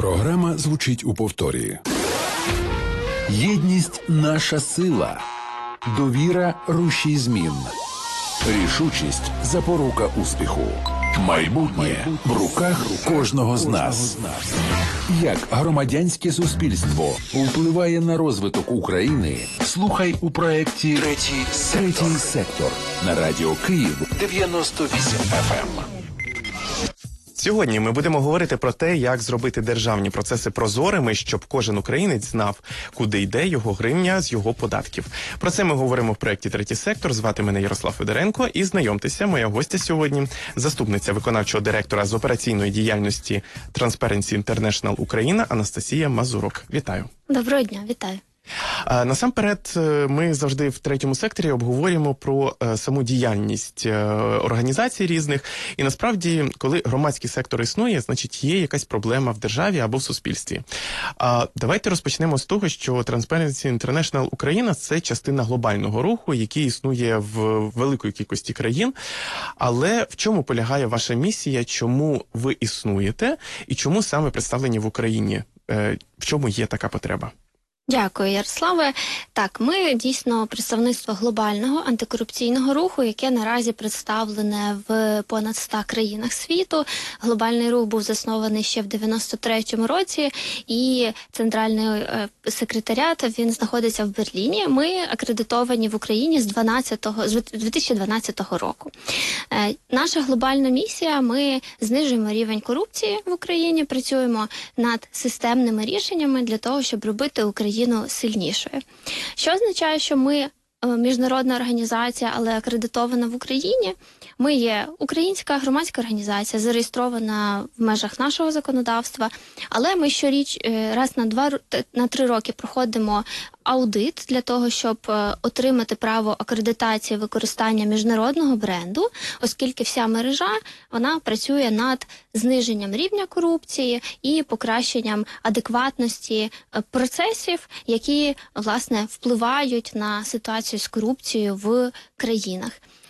Програма звучить у повторі. Єдність – наша сила. Довіра – рушій змін. Рішучість – запорука успіху. Майбутнє в руках кожного з нас. Як громадянське суспільство впливає на розвиток України? Слухай у проєкті «Третій сектор» на Радіо Київ 98 FM. Сьогодні ми будемо говорити про те, як зробити державні процеси прозорими, щоб кожен українець знав, куди йде його гривня з його податків. Про це ми говоримо в проєкті «Третій сектор». Звати мене Ярослав Федоренко. І знайомтеся, моя гостя сьогодні – заступниця виконавчого директора з операційної діяльності Transparency International Україна Анастасія Мазурок. Вітаю. Доброго дня, вітаю. Насамперед, ми завжди в третьому секторі обговорюємо про саму діяльність організацій різних. І насправді, коли громадський сектор існує, значить є якась проблема в державі або в суспільстві. Давайте розпочнемо з того, що Transparency International Україна – це частина глобального руху, який існує в великої кількості країн. Але в чому полягає ваша місія, чому ви існуєте і чому саме представлені в Україні? В чому є така потреба? Дякую, Ярославе. Так, ми дійсно представництво глобального антикорупційного руху, яке наразі представлене в понад 100 країнах світу. Глобальний рух був заснований ще в 93-му році, і центральний секретаріат, він знаходиться в Берліні. Ми акредитовані в Україні з 2012 року. Наша глобальна місія – ми знижуємо рівень корупції в Україні, працюємо над системними рішеннями для того, щоб робити Україну сильнішою. Що означає, що ми міжнародна організація, але акредитована в Україні. Ми є українська громадська організація, зареєстрована в межах нашого законодавства, але ми раз на 3 роки проходимо аудит для того, щоб отримати право акредитації використання міжнародного бренду, оскільки вся мережа, вона працює над зниженням рівня корупції і покращенням адекватності процесів, які, власне, впливають на ситуацію з корупцією в країнах.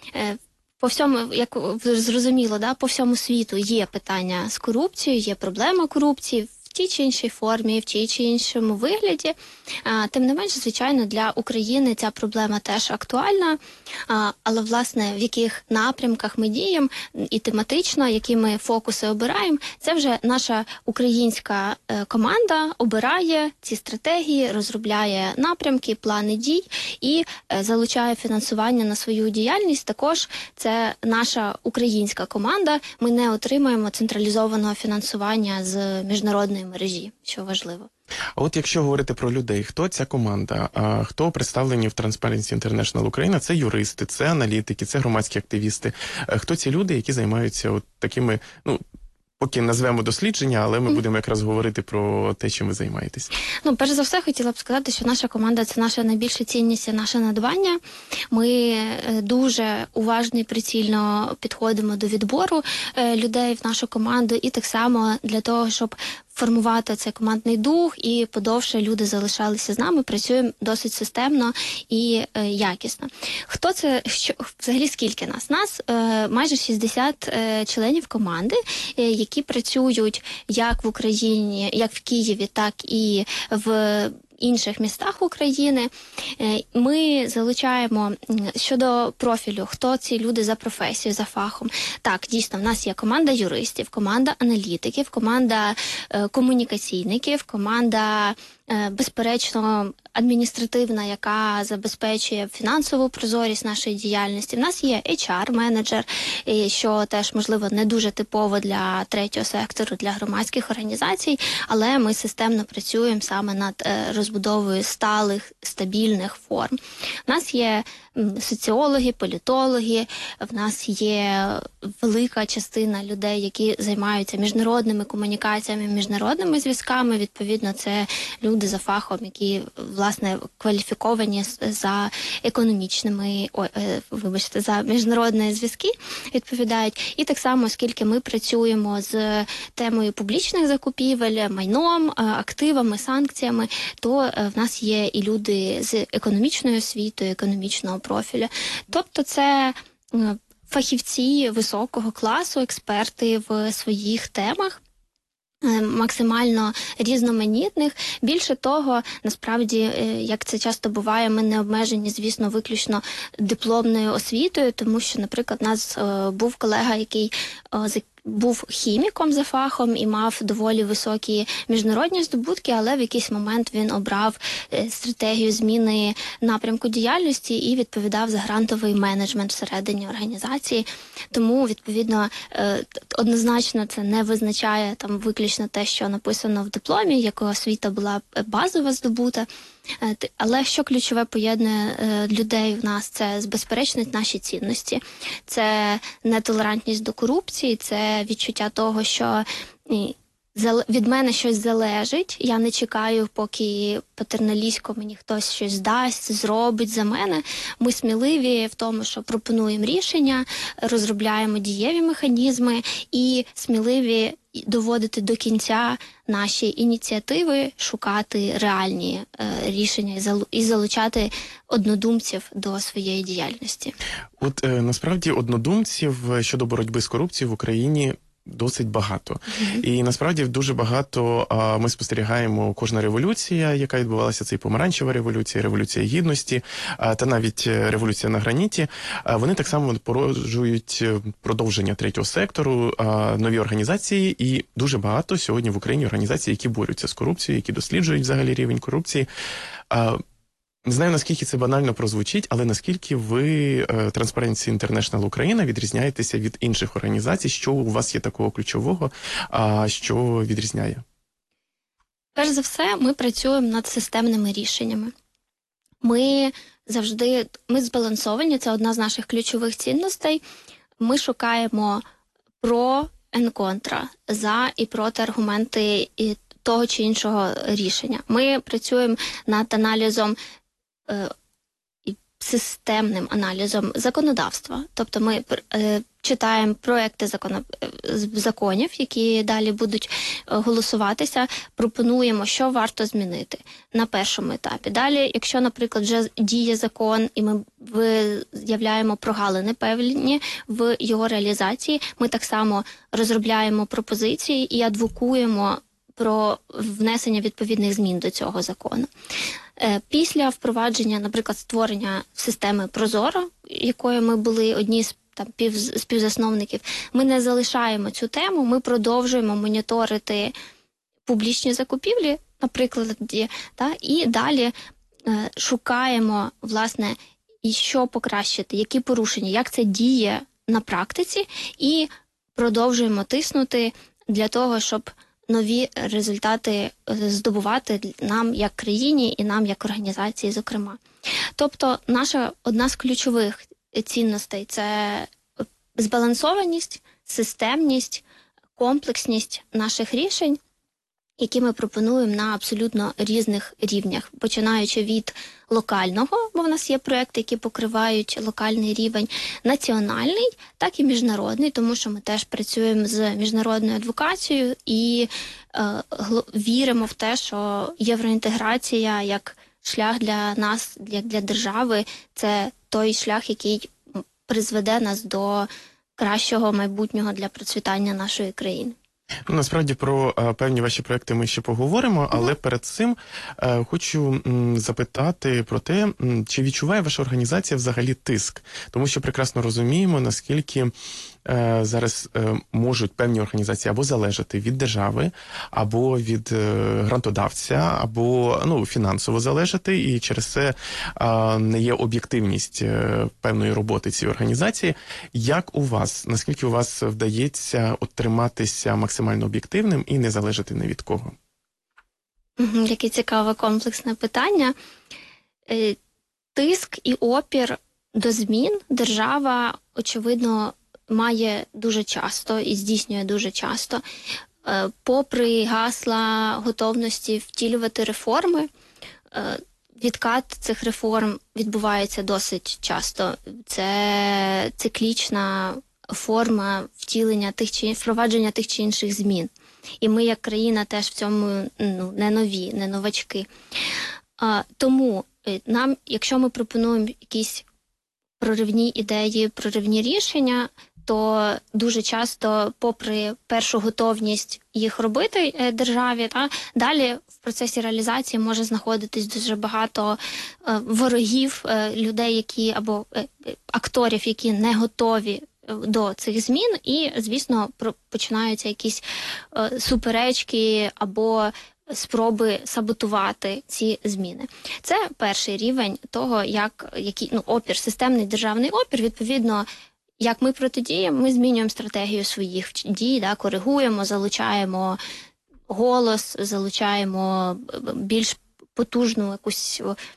По всьому, як зрозуміло, по всьому світу є питання з корупцією, є проблема корупції в тій чи іншій формі, в тій чи іншому вигляді. Тим не менш, звичайно, для України ця проблема теж актуальна, але, власне, в яких напрямках ми діємо і тематично, які ми фокуси обираємо, це вже наша українська команда обирає ці стратегії, розробляє напрямки, плани дій і залучає фінансування на свою діяльність. Також це наша українська команда, ми не отримуємо централізованого фінансування з міжнародної мережі, що важливо. А от якщо говорити про людей, хто ця команда, хто представлені в Transparency International Україна? Це юристи, це аналітики, це громадські активісти. Хто ці люди, які займаються от такими, поки назвемо дослідження, але ми будемо якраз говорити про те, чим ви займаєтесь. Перш за все, хотіла б сказати, що наша команда – це наша найбільша цінність і наше надбання. Ми дуже уважно і прицільно підходимо до відбору людей в нашу команду і так само для того, щоб формувати цей командний дух і подовше люди залишалися з нами, працюємо досить системно і якісно. Хто це, взагалі скільки нас? Нас майже 60 членів команди, які працюють як в Україні, як в Києві, так і в інших містах України. Ми залучаємо щодо профілю, хто ці люди за професією, за фахом. Так, дійсно, в нас є команда юристів, команда аналітиків, команда комунікаційників, команда, безперечно, адміністративна, яка забезпечує фінансову прозорість нашої діяльності. В нас є HR-менеджер, що теж, можливо, не дуже типово для третього сектору, для громадських організацій, але ми системно працюємо саме над розбудовою сталих, стабільних форм. У нас є соціологи, політологи, в нас є велика частина людей, які займаються міжнародними комунікаціями, міжнародними зв'язками. Відповідно, це люди за фахом, які, власне, кваліфіковані за за міжнародні зв'язки відповідають. І так само, оскільки ми працюємо з темою публічних закупівель, майном, активами, санкціями, то в нас є і люди з економічною освітою, економічного профілю. Тобто це фахівці високого класу, експерти в своїх темах. максимально різноманітних. Більше того, насправді, як це часто буває, ми не обмежені, звісно, виключно дипломною освітою, тому що, наприклад, у нас був колега, який був хіміком за фахом і мав доволі високі міжнародні здобутки, але в якийсь момент він обрав стратегію зміни напрямку діяльності і відповідав за грантовий менеджмент всередині організації. Тому, відповідно, однозначно це не визначає там виключно те, що написано в дипломі, якого освіта була базова здобута. Але що ключове поєднує людей в нас, це безперечно наші цінності. Це нетолерантність до корупції, це відчуття того, що від мене щось залежить, я не чекаю, поки патерналістсько мені хтось щось дасть, зробить за мене. Ми сміливі в тому, що пропонуємо рішення, розробляємо дієві механізми і сміливі доводити до кінця наші ініціативи, шукати реальні рішення і залучати однодумців до своєї діяльності. От насправді однодумців щодо боротьби з корупцією в Україні досить багато. І насправді дуже багато ми спостерігаємо, кожна революція, яка відбувалася, це і помаранчева революція, революція гідності, та навіть революція на граніті, вони так само породжують продовження третього сектору, нові організації, і дуже багато сьогодні в Україні організацій, які борються з корупцією, які досліджують взагалі рівень корупції. Не знаю, наскільки це банально прозвучить, але наскільки ви, Transparency International Україна, відрізняєтеся від інших організацій? Що у вас є такого ключового, що відрізняє? Перш за все, ми працюємо над системними рішеннями. Ми збалансовані, це одна з наших ключових цінностей. Ми шукаємо про and контра, за і проти аргументи того чи іншого рішення. Ми працюємо над аналізом системним аналізом законодавства. Тобто ми читаємо проекти законів, які далі будуть голосуватися, пропонуємо, що варто змінити на першому етапі. Далі, якщо, наприклад, вже діє закон, і ми виявляємо прогалини певні в його реалізації, ми так само розробляємо пропозиції і адвокуємо про внесення відповідних змін до цього закону. Після впровадження, наприклад, створення системи Прозоро, якою ми були одні з співзасновників, ми не залишаємо цю тему, ми продовжуємо моніторити публічні закупівлі, наприклад, і далі шукаємо, власне, і що покращити, які порушення, як це діє на практиці, і продовжуємо тиснути для того, щоб нові результати здобувати нам як країні і нам як організації, зокрема. Тобто наша одна з ключових цінностей – це збалансованість, системність, комплексність наших рішень, які ми пропонуємо на абсолютно різних рівнях, починаючи від локального, бо в нас є проекти, які покривають локальний рівень, національний, так і міжнародний, тому що ми теж працюємо з міжнародною адвокацією і віримо в те, що євроінтеграція як шлях для нас, як для держави, це той шлях, який призведе нас до кращого майбутнього для процвітання нашої країни. Насправді про певні ваші проекти ми ще поговоримо, але перед цим хочу запитати про те, чи відчуває ваша організація взагалі тиск? Тому що прекрасно розуміємо, наскільки зараз можуть певні організації або залежати від держави, або від грантодавця, або фінансово залежати, і через це не є об'єктивність певної роботи цієї організації. Як у вас, наскільки у вас вдається триматися максимально об'єктивним і не залежати ні від кого? Яке цікаве комплексне питання. Тиск і опір до змін держава, очевидно, має дуже часто і здійснює дуже часто. Попри гасла готовності втілювати реформи, відкат цих реформ відбувається досить часто. Це циклічна форма впровадження тих чи інших змін. І ми, як країна, теж в цьому не нові, не новачки. Тому нам, якщо ми пропонуємо якісь проривні ідеї, проривні рішення, то дуже часто, попри першу готовність їх робити державі, далі в процесі реалізації може знаходитись дуже багато ворогів, людей, які або акторів, які не готові до цих змін, і, звісно, починаються якісь суперечки або спроби саботувати ці зміни. Це перший рівень того, який опір, системний державний опір, відповідно, як ми протидіємо, ми змінюємо стратегію своїх дій, коригуємо, залучаємо голос, залучаємо більш потужну якусь,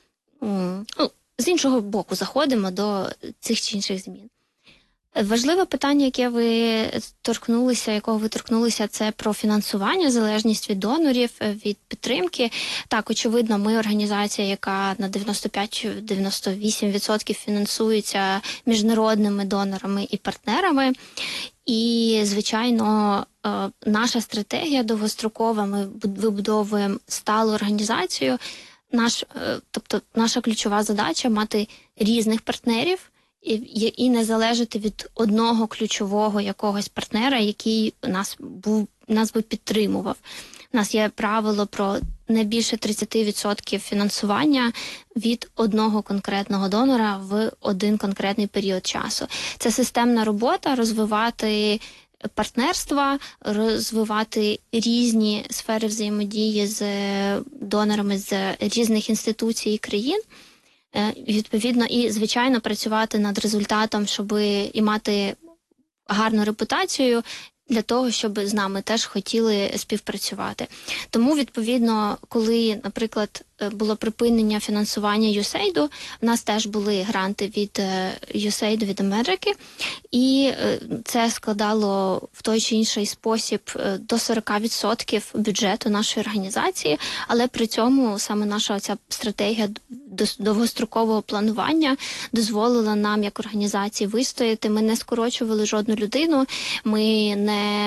з іншого боку заходимо до цих чи інших змін. Важливе питання, якого ви торкнулися, це про фінансування, залежність від донорів, від підтримки. Так, очевидно, ми організація, яка на 95-98% фінансується міжнародними донорами і партнерами. І, звичайно, наша стратегія довгострокова, ми вибудовуємо сталу організацію. Тобто наша ключова задача – мати різних партнерів, і не залежати від одного ключового якогось партнера, який нас би підтримував. У нас є правило про не більше 30% фінансування від одного конкретного донора в один конкретний період часу. Це системна робота, розвивати партнерства, розвивати різні сфери взаємодії з донорами з різних інституцій і країн. Відповідно, і, звичайно, працювати над результатом, щоб і мати гарну репутацію, для того, щоб з нами теж хотіли співпрацювати. Тому, відповідно, коли, наприклад, було припинення фінансування USAID, в нас теж були гранти від USAID, від Америки, і це складало в той чи інший спосіб до 40% бюджету нашої організації, але при цьому саме наша ця стратегія довгострокового планування дозволила нам, як організації, вистояти. Ми не скорочували жодну людину, ми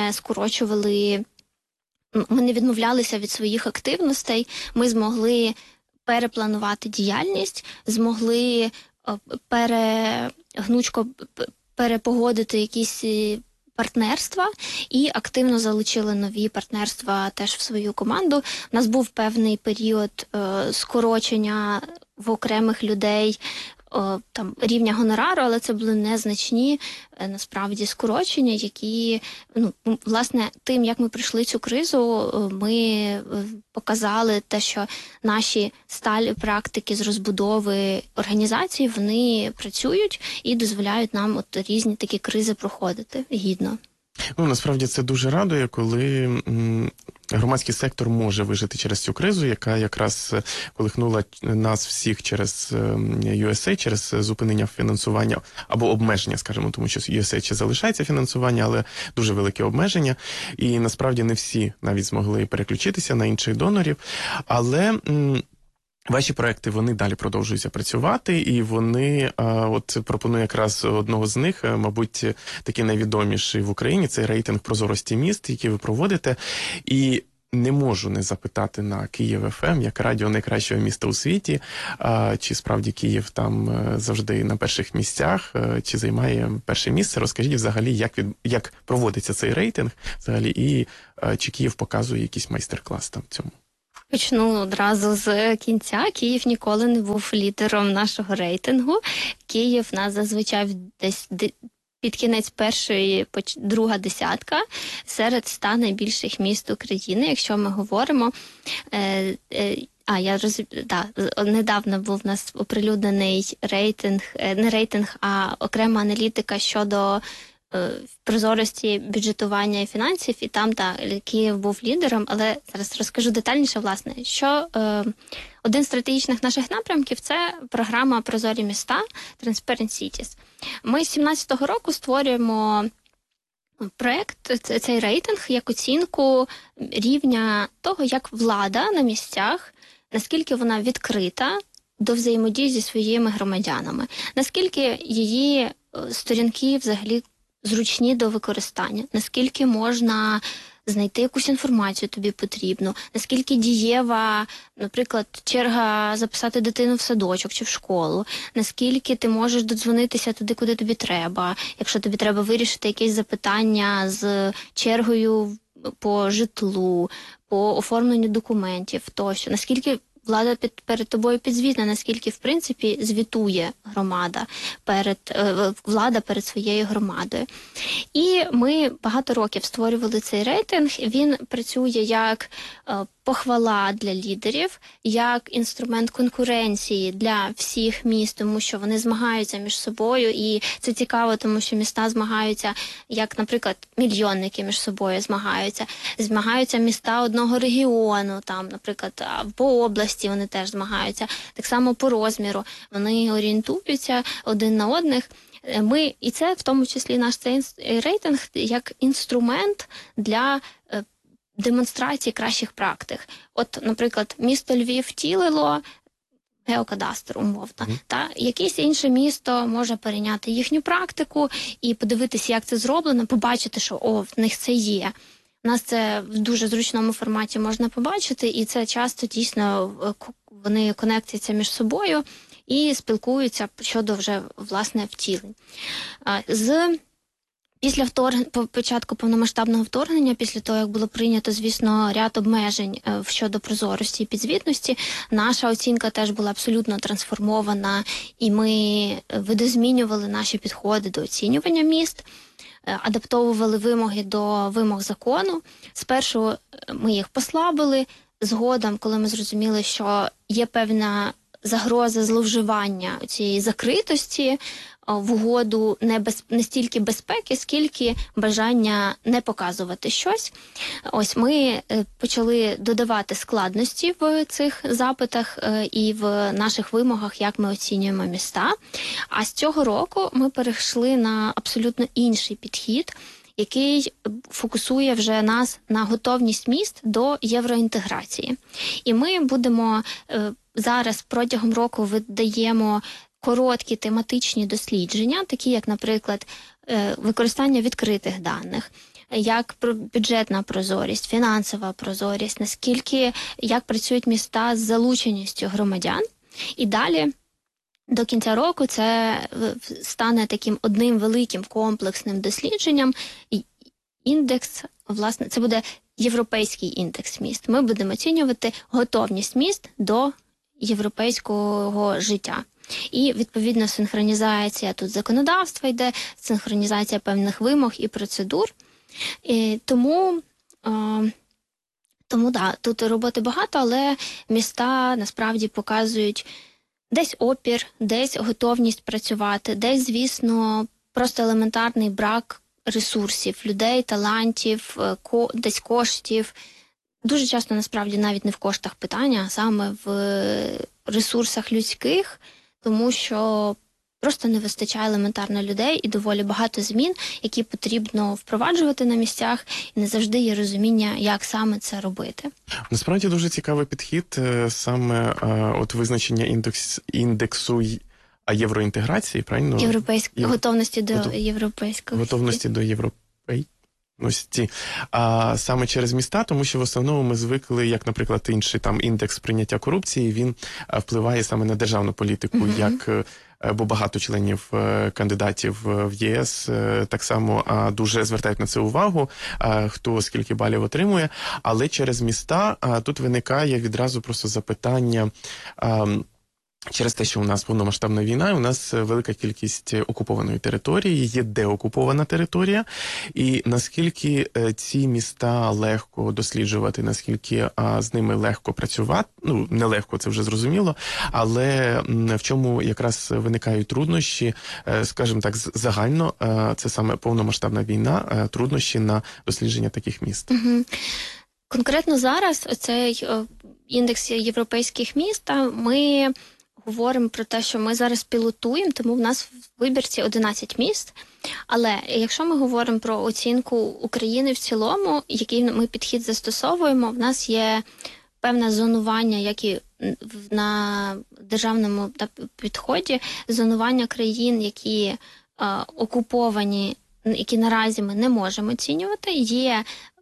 не відмовлялися від своїх активностей, ми змогли перепланувати діяльність, змогли гнучко перепогодити якісь партнерства і активно залучили нові партнерства теж в свою команду. У нас був певний період скорочення в окремих людей рівня гонорару, але це були незначні, насправді, скорочення, які, власне, тим, як ми пройшли цю кризу, ми показали те, що наші сталі практики з розбудови організації, вони працюють і дозволяють нам різні такі кризи проходити гідно. Насправді це дуже радує, коли громадський сектор може вижити через цю кризу, яка якраз колихнула нас всіх через USAID, через зупинення фінансування або обмеження, скажімо, тому що USAID ще залишається фінансування, але дуже велике обмеження. І насправді не всі навіть змогли переключитися на інших донорів. Але ваші проекти, вони далі продовжуються працювати, і вони, пропоную якраз одного з них, мабуть, такий найвідоміший в Україні, це рейтинг прозорості міст, який ви проводите. І не можу не запитати на Київ ФМ, як радіо найкращого міста у світі, чи справді Київ там завжди на перших місцях, чи займає перше місце. Розкажіть взагалі, як проводиться цей рейтинг, взагалі, і чи Київ показує якийсь майстер-клас там в цьому. Почну одразу з кінця. Київ ніколи не був лідером нашого рейтингу. Київ нас зазвичай десь під кінець першої, друга десятка серед 100 найбільших міст України, якщо ми говоримо. Недавно був у нас оприлюднений рейтинг, не рейтинг, а окрема аналітика щодо прозорості бюджетування і фінансів, і там Київ був лідером, але зараз розкажу детальніше, власне, що один з стратегічних наших напрямків – це програма «Прозорі міста» Transparent Cities. Ми з 2017 року створюємо проєкт, цей рейтинг, як оцінку рівня того, як влада на місцях, наскільки вона відкрита до взаємодії зі своїми громадянами, наскільки її сторінки взагалі зручні до використання, наскільки можна знайти якусь інформацію тобі потрібну, наскільки дієва, наприклад, черга записати дитину в садочок чи в школу, наскільки ти можеш додзвонитися туди, куди тобі треба, якщо тобі треба вирішити якесь запитання з чергою по житлу, по оформленню документів тощо, наскільки влада перед тобою підзвітна, наскільки, в принципі, звітує громада влада перед своєю громадою. І ми багато років створювали цей рейтинг. Він працює як похвала для лідерів, як інструмент конкуренції для всіх міст, тому що вони змагаються між собою, і це цікаво, тому що міста змагаються, як, наприклад, мільйонники між собою змагаються міста одного регіону, там, наприклад, по області вони теж змагаються, так само по розміру, вони орієнтуються один на одних. І це в тому числі наш цей рейтинг як інструмент для демонстрації кращих практик. От, наприклад, місто Львів втілило геокадастр, умовно, та якесь інше місто може перейняти їхню практику і подивитися, як це зроблено, побачити, що в них це є. У нас це в дуже зручному форматі можна побачити, і це часто дійсно вони конектуються між собою і спілкуються щодо вже, власне, втілень. Після початку повномасштабного вторгнення, після того, як було прийнято, звісно, ряд обмежень щодо прозорості і підзвітності, наша оцінка теж була абсолютно трансформована, і ми видозмінювали наші підходи до оцінювання міст, адаптовували вимоги до вимог закону. Спершу ми їх послабили, згодом, коли ми зрозуміли, що є певна загроза зловживання цієї закритості в угоду не стільки безпеки, скільки бажання не показувати щось. Ось ми почали додавати складності в цих запитах і в наших вимогах, як ми оцінюємо міста. А з цього року ми перейшли на абсолютно інший підхід, який фокусує вже нас на готовність міст до євроінтеграції. І ми будемо зараз протягом року видаємо короткі тематичні дослідження, такі як, наприклад, використання відкритих даних, як бюджетна прозорість, фінансова прозорість, як працюють міста з залученістю громадян. І далі до кінця року це стане таким одним великим комплексним дослідженням. Індекс, власне, це буде європейський індекс міст. Ми будемо оцінювати готовність міст до європейського життя. І, відповідно, синхронізація тут законодавства йде, синхронізація певних вимог і процедур. Тому тут роботи багато, але міста насправді показують десь опір, десь готовність працювати, десь, звісно, просто елементарний брак ресурсів, людей, талантів, десь коштів. Дуже часто, насправді, навіть не в коштах питання, а саме в ресурсах людських, тому що просто не вистачає елементарно людей і доволі багато змін, які потрібно впроваджувати на місцях, і не завжди є розуміння, як саме це робити. Насправді дуже цікавий підхід, саме от визначення індексу євроінтеграції, правильно? Готовності до європейського. Готовності до європейськості. А саме через міста, тому що в основному ми звикли, як, наприклад, інший там індекс прийняття корупції, він впливає саме на державну політику, бо багато членів кандидатів в ЄС так само дуже звертають на це увагу, хто скільки балів отримує, але через міста тут виникає відразу просто запитання. Через те, що у нас повномасштабна війна, у нас велика кількість окупованої території, є деокупована територія, і наскільки ці міста легко досліджувати, наскільки з ними легко працювати, нелегко, це вже зрозуміло, але в чому якраз виникають труднощі, скажімо так, загально, це саме повномасштабна війна, труднощі на дослідження таких міст. Конкретно зараз цей індекс європейських міст, ми говоримо про те, що ми зараз пілотуємо, тому в нас в вибірці 11 міст. Але якщо ми говоримо про оцінку України в цілому, який ми підхід застосовуємо, в нас є певне зонування, як і на державному підході, зонування країн, які окуповані, які наразі ми не можемо оцінювати. Є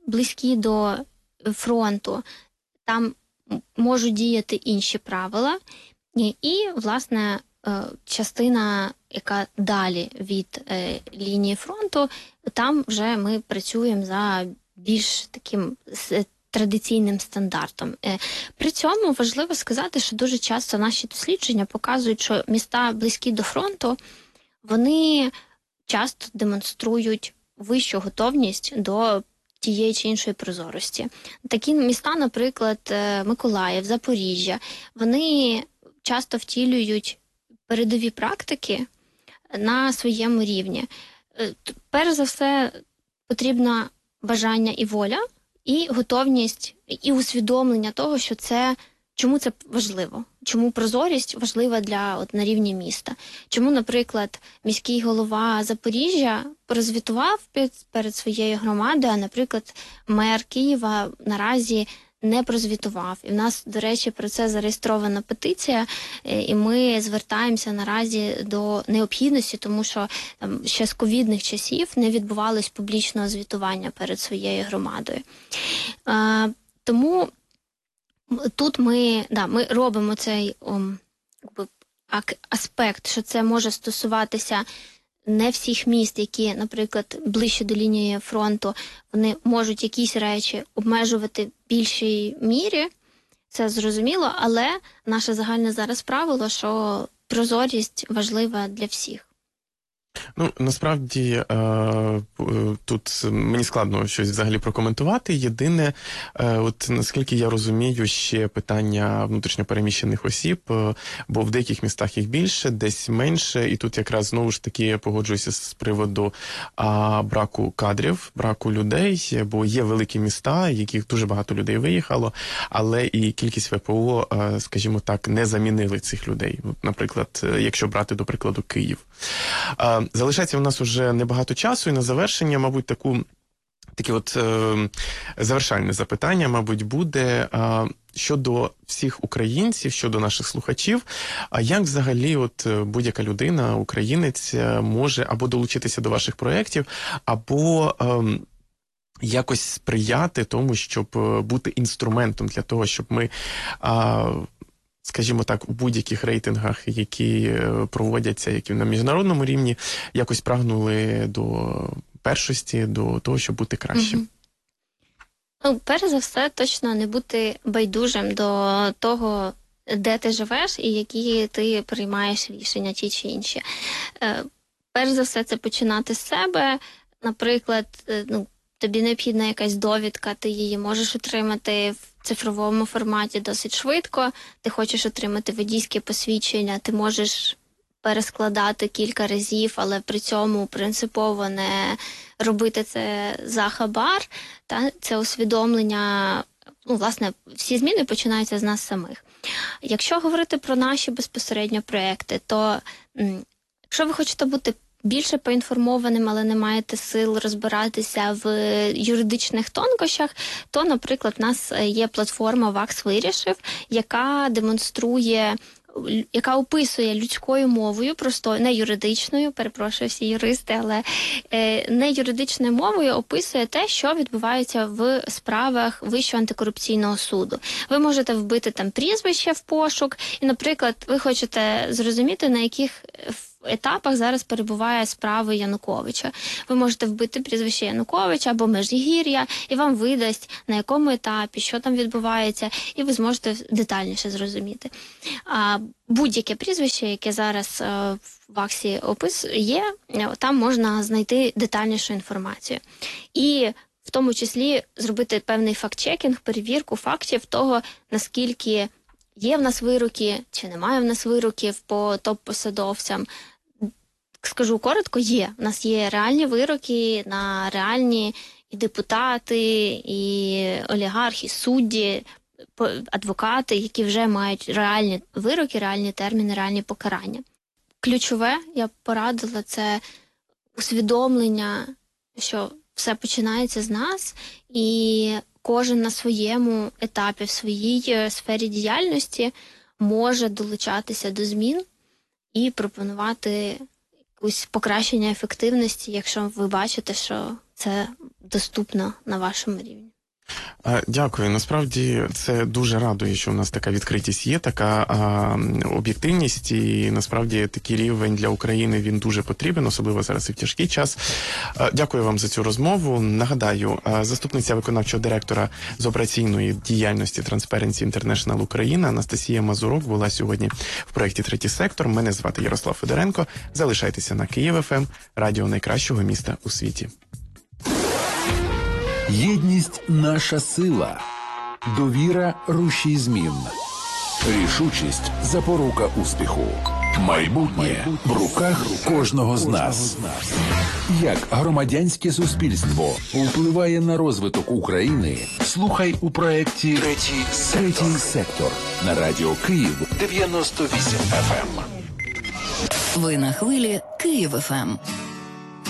близькі до фронту, там можуть діяти інші правила. І власне, частина, яка далі від лінії фронту, там вже ми працюємо за більш таким традиційним стандартом. При цьому важливо сказати, що дуже часто наші дослідження показують, що міста близькі до фронту, вони часто демонструють вищу готовність до тієї чи іншої прозорості. Такі міста, наприклад, Миколаїв, Запоріжжя, вони часто втілюють передові практики на своєму рівні. Перш за все, потрібно бажання і воля, і готовність, і усвідомлення того, що чому це важливо, чому прозорість важлива на рівні міста. Чому, наприклад, міський голова Запоріжжя прозвітував перед своєю громадою, а, наприклад, мер Києва наразі не прозвітував. І в нас, до речі, про це зареєстрована петиція, і ми звертаємося наразі до необхідності, тому що ще з ковідних часів не відбувалось публічного звітування перед своєю громадою. Тому тут ми робимо цей аспект, що це може стосуватися не всіх міст, які, наприклад, ближче до лінії фронту, вони можуть якісь речі обмежувати в більшій мірі, це зрозуміло, але наше загальне зараз правило, що прозорість важлива для всіх. Насправді, тут мені складно щось взагалі прокоментувати. Єдине, наскільки я розумію, ще питання внутрішньопереміщених осіб, бо в деяких містах їх більше, десь менше, і тут якраз знову ж таки я погоджуюся з приводу браку кадрів, браку людей, бо є великі міста, яких дуже багато людей виїхало, але і кількість ВПО, скажімо так, не замінили цих людей. Наприклад, якщо брати, до прикладу, Київ. Залишається у нас уже небагато часу, і на завершення, мабуть, таке завершальне запитання, мабуть, буде щодо всіх українців, щодо наших слухачів. Як взагалі будь-яка людина, українець, може або долучитися до ваших проєктів, або якось сприяти тому, щоб бути інструментом для того, щоб ми, скажімо так, у будь-яких рейтингах, які проводяться, які на міжнародному рівні, якось прагнули до першості, до того, щоб бути кращим? Перш за все, точно не бути байдужим до того, де ти живеш і які ти приймаєш рішення, ті чи інші. Перш за все, це починати з себе. Наприклад, тобі необхідна якась довідка, ти її можеш отримати в цифровому форматі досить швидко. Ти хочеш отримати водійське посвідчення, ти можеш перескладати кілька разів, але при цьому принципово не робити це за хабар. Це усвідомлення, власне, всі зміни починаються з нас самих. Якщо говорити про наші безпосередньо проекти, то якщо ви хочете бути більше поінформованим, але не маєте сил розбиратися в юридичних тонкощах, то, наприклад, у нас є платформа ВАКС вирішив, яка демонструє, яка описує людською мовою, просто не юридичною, перепрошую всі юристи, але не юридичною мовою описує те, що відбувається в справах Вищого антикорупційного суду. Ви можете вбити там прізвище в пошук, і, наприклад, ви хочете зрозуміти, на яких етапах зараз перебуває справа Януковича. Ви можете вбити прізвище Януковича або Межигір'я, і вам видасть, на якому етапі, що там відбувається, і ви зможете детальніше зрозуміти. Будь-яке прізвище, яке зараз в ВАКСі є, там можна знайти детальнішу інформацію. І в тому числі зробити певний факт-чекінг, перевірку фактів того, наскільки є в нас вироки, чи немає в нас вироків по топ-посадовцям. Скажу коротко, є. У нас є реальні вироки на реальні і депутати, і олігархи, і судді, адвокати, які вже мають реальні вироки, реальні терміни, реальні покарання. Ключове, я б порадила, це усвідомлення, що все починається з нас, і кожен на своєму етапі, в своїй сфері діяльності може долучатися до змін і пропонувати якусь покращення ефективності, якщо ви бачите, що це доступно на вашому рівні. Дякую. Насправді це дуже радує, що у нас така відкритість є, така об'єктивність, і насправді такий рівень для України він дуже потрібен, особливо зараз і в тяжкий час. Дякую вам за цю розмову. Нагадаю, заступниця виконавчого директора з операційної діяльності Transparency International Україна Анастасія Мазурок була сьогодні в проєкті «Третій сектор». Мене звати Ярослав Федоренко. Залишайтеся на Київ ФМ, радіо найкращого міста у світі. Єдність – наша сила. Довіра – рушій змін. Рішучість – запорука успіху. Майбутнє в руках кожного з нас. Як громадянське суспільство впливає на розвиток України? Слухай у проєкті «Третій сектор» на радіо Київ 98 FM. Ви на хвилі Київ ФМ.